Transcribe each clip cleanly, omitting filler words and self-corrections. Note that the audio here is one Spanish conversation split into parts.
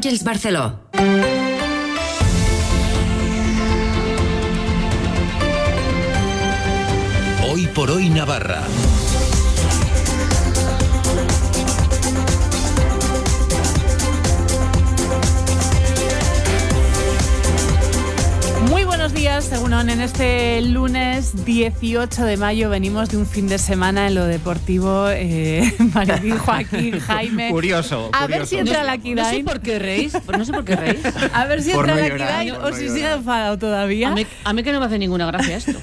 Àngels Barceló. Hoy por hoy Navarra. Muy buenos días, según en este lunes 18 de mayo venimos de un fin de semana en lo deportivo. Maribel, Joaquín, Jaime. Curioso. A ver si entra la Kidain. No sé por qué reís. A ver si entra no la llorar, Kidain por o no si llorar. sigue enfadado todavía. A mí que no me hace ninguna gracia esto.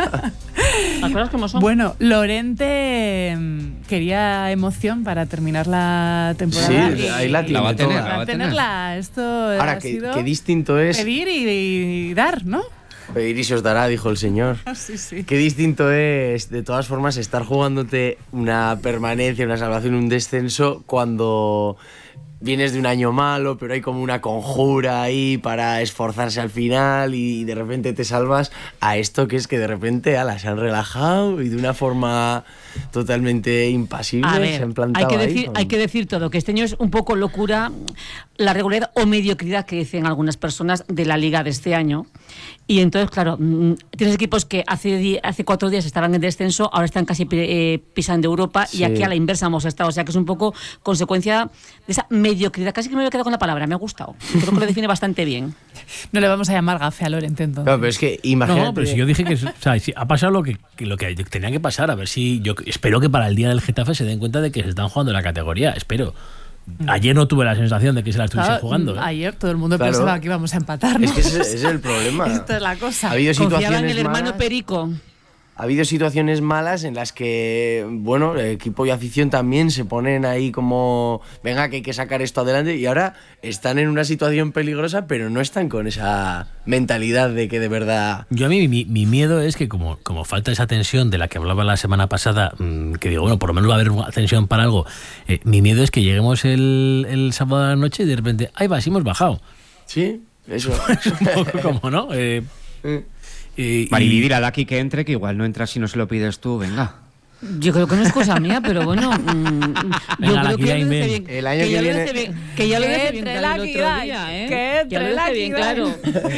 Las cosas como son. Bueno, Lorente quería emoción para terminar la temporada. Sí, ahí la tiene va a tener, toda. la va a tener. tenerla. Esto Ahora, ha sido qué distinto es pedir y dar, ¿no? pedir y se os dará, dijo el señor. Sí, sí. Qué distinto es, de todas formas, estar jugándote una permanencia, una salvación, un descenso cuando vienes de un año malo, pero hay como una conjura ahí para esforzarse al final y de repente te salvas, a esto que es que de repente se han relajado y de una forma totalmente impasible A se ver, han plantado hay que decir todo, que este año es un poco locura la regularidad o mediocridad que dicen algunas personas de la liga de este año. Y entonces, claro, tienes equipos que hace 4 días estaban en descenso, ahora están casi pisando Europa, Sí. y aquí a la inversa hemos estado. O sea que es un poco consecuencia de esa mediocridad. Casi que me voy a quedar con la palabra, me ha gustado. Creo que lo define bastante bien. No le vamos a llamar gafe a Lorente entonces. Claro, pero es que imagínate. No, pero si yo dije que, o sea, si ha pasado lo que tenía que pasar, a ver si yo espero que para el día del Getafe se den cuenta de que se están jugando la categoría, espero. Ayer no tuve la sensación de que se la estuviese Claro, jugando. Ayer todo el mundo Claro. pensaba que íbamos a empatar, ¿no? Es que ese es el problema. Esto es la cosa. Ha habido Confiaba en situaciones el hermano malas. Perico. Ha habido situaciones malas en las que, bueno, el equipo y afición también se ponen ahí como, venga, que hay que sacar esto adelante, y ahora están en una situación peligrosa, pero no están con esa mentalidad de que de verdad... Yo a mí mi miedo es que como falta esa tensión de la que hablaba la semana pasada, que digo, bueno, por lo menos va a haber una tensión para algo, mi miedo es que lleguemos el sábado a la noche y de repente, ahí va, sí hemos bajado. Sí, eso. Es un poco como, ¿no? Maribel, dile a Daki que entre, que igual no entra si no se lo pides tú, venga. Yo creo que no es cosa mía, pero bueno. Yo Venga, creo que ya Kidain, lo hice ven. bien. El año que viene- Que ya lo Que hice bien entre claro la el otro Kidain, día, ¿eh? que entre Ya lo la hice bien Kidain.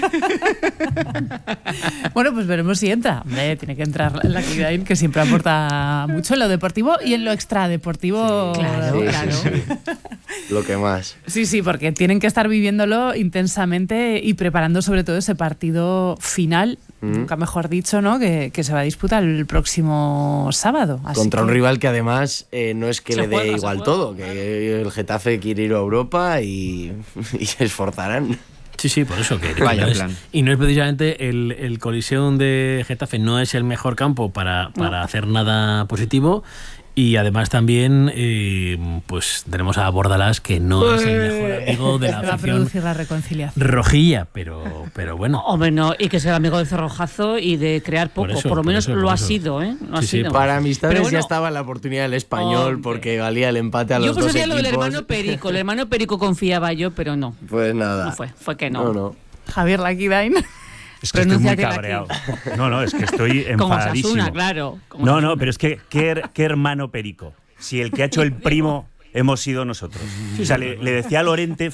claro. Bueno, pues veremos si entra. Hombre, tiene que entrar la Kidain, que siempre aporta mucho en lo deportivo y en lo extradeportivo. Sí, claro. sí, sí. Lo que más. Sí, porque tienen que estar viviéndolo intensamente y preparando sobre todo ese partido final, nunca mejor dicho, ¿no? Que se va a disputar el próximo sábado. Así Contra un que- rival que además no es que Se le dé juega, se igual juega. todo, que el Getafe quiere ir a Europa y se esforzarán. Sí, por eso que Vaya no es, plan. y no es precisamente el Coliseum de Getafe, no es el mejor campo para hacer nada positivo, y además también pues tenemos a Bordalás, que no es el mejor amigo de la Se va a afición producir la reconciliación. rojilla, pero bueno. Hombre, no, y que sea amigo del cerrojazo y de crear poco. Por lo menos lo ha sido, ¿eh? Lo ha Sí, sido. Para amistades Pero bueno, ya estaba la oportunidad del Español, hombre. porque valía el empate a yo los dos pensaría equipos. lo del hermano Perico. El hermano Perico confiaba yo, pero no. Pues nada. No fue que no. No. Javier Laquidain. Es que estoy muy Pronúnciate cabreado. No, es que estoy Como enfadadísimo. Osasuna, claro. Como No, Osasuna. pero es que ¿qué hermano Perico? Si el que ha hecho el primo hemos sido nosotros. O sea, le decía a Lorente